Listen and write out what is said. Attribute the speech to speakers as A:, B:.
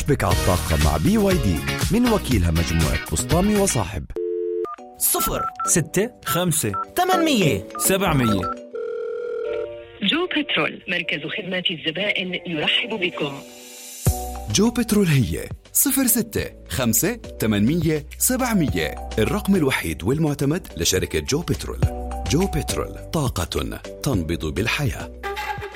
A: كيفبك على الطاقة مع BYD من وكيلها مجموعة بسطامي وصاحب.
B: 0 6 5 800 700.
C: جو بترول، مركز خدمة الزبائن يرحب بكم.
D: جو بترول هي 06 5 800 700، الرقم الوحيد والمعتمد لشركة جو بترول. جو بترول، طاقة تنبض بالحياة.